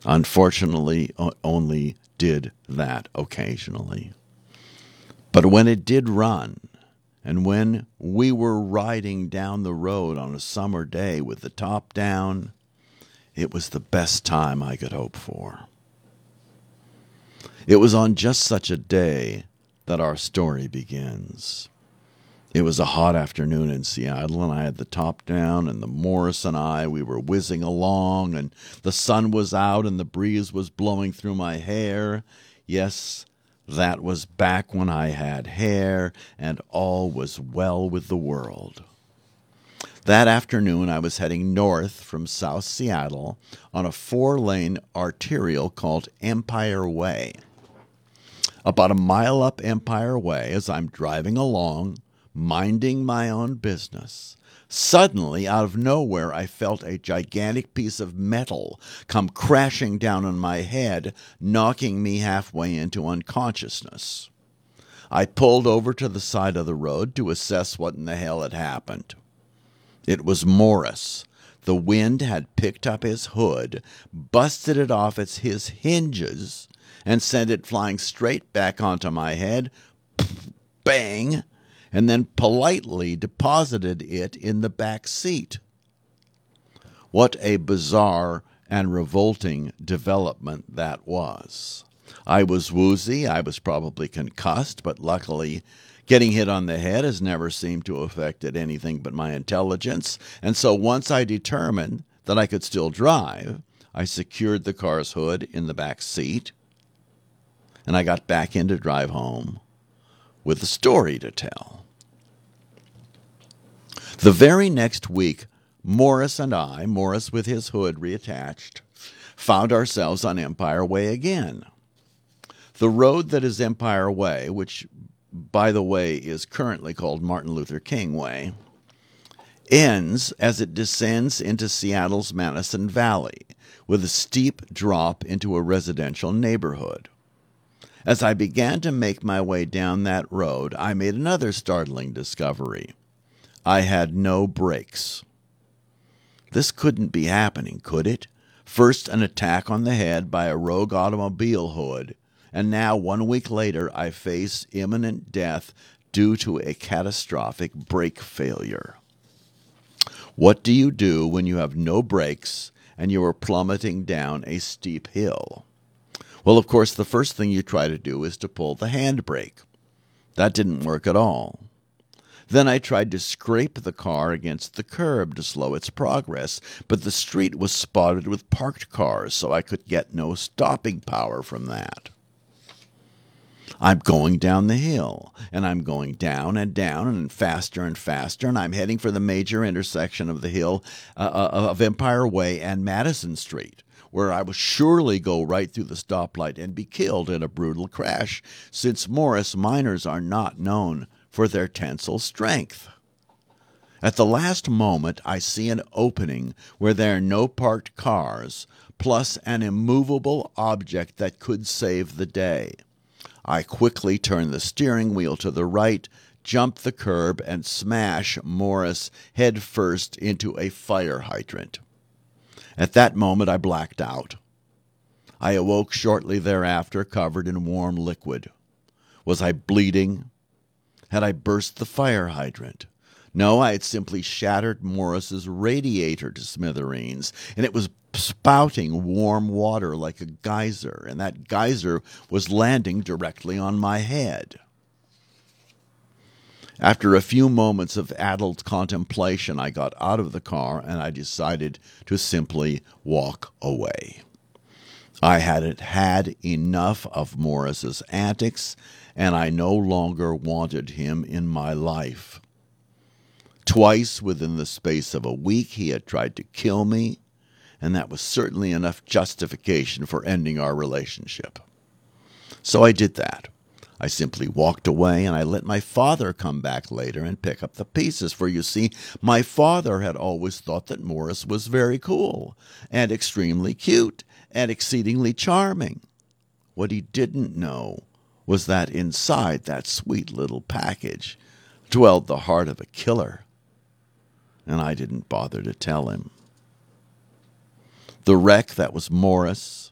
Unfortunately, only did that occasionally. But when it did run, and when we were riding down the road on a summer day with the top down, it was the best time I could hope for. It was on just such a day that our story begins. It was a hot afternoon in Seattle, and I had the top down, and the Morris and I, we were whizzing along, and the sun was out, and the breeze was blowing through my hair. Yes, that was back when I had hair, and all was well with the world. That afternoon, I was heading north from South Seattle on a 4-lane arterial called Empire Way. About a mile up Empire Way, as I'm driving along, minding my own business, suddenly, out of nowhere, I felt a gigantic piece of metal come crashing down on my head, knocking me halfway into unconsciousness. I pulled over to the side of the road to assess what in the hell had happened. It was Morris. The wind had picked up his hood, busted it off his hinges, and sent it flying straight back onto my head. Bang! And then politely deposited it in the back seat. What a bizarre and revolting development that was. I was woozy, I was probably concussed, but luckily getting hit on the head has never seemed to have affected anything but my intelligence, and so once I determined that I could still drive, I secured the car's hood in the back seat, and I got back in to drive home with a story to tell. The very next week, Morris and I, Morris with his hood reattached, found ourselves on Empire Way again. The road that is Empire Way, which, by the way, is currently called Martin Luther King Way, ends as it descends into Seattle's Madison Valley, with a steep drop into a residential neighborhood. As I began to make my way down that road, I made another startling discovery. I had no brakes. This couldn't be happening, could it? First, an attack on the head by a rogue automobile hood, and now, 1 week later, I face imminent death due to a catastrophic brake failure. What do you do when you have no brakes and you are plummeting down a steep hill? Well, of course, the first thing you try to do is to pull the handbrake. That didn't work at all. Then I tried to scrape the car against the curb to slow its progress, but the street was spotted with parked cars, so I could get no stopping power from that. I'm going down the hill, and I'm going down and faster, and I'm heading for the major intersection of the hill of Empire Way and Madison Street, where I will surely go right through the stoplight and be killed in a brutal crash, since Morris miners are not known for their tensile strength. At the last moment, I see an opening where there are no parked cars, plus an immovable object that could save the day. I quickly turn the steering wheel to the right, jump the curb, and smash Morris head first into a fire hydrant. At that moment, I blacked out. I awoke shortly thereafter, covered in warm liquid. Was I bleeding? Had I burst the fire hydrant? No, I had simply shattered Morris's radiator to smithereens, and it was spouting warm water like a geyser, and that geyser was landing directly on my head. After a few moments of addled contemplation, I got out of the car and I decided to simply walk away. I had had enough of Morris's antics, and I no longer wanted him in my life. Twice within the space of a week he had tried to kill me, and that was certainly enough justification for ending our relationship. So I did that. I simply walked away, and I let my father come back later and pick up the pieces, for you see, my father had always thought that Morris was very cool and extremely cute and exceedingly charming. What he didn't know was that inside that sweet little package dwelled the heart of a killer, and I didn't bother to tell him. The wreck that was Morris